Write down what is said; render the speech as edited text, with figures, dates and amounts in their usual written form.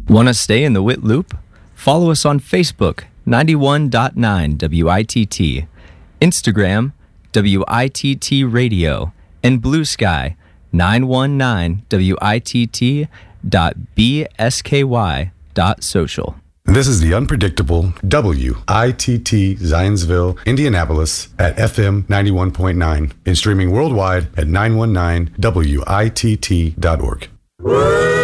Want to stay in the WIT loop? Follow us on Facebook, 91.9 WITT, Instagram, WITT Radio, and Blue Sky, 919WITT.bsky.social. This is the unpredictable WITT Zionsville, Indianapolis at FM 91.9 and streaming worldwide at 919WITT.org.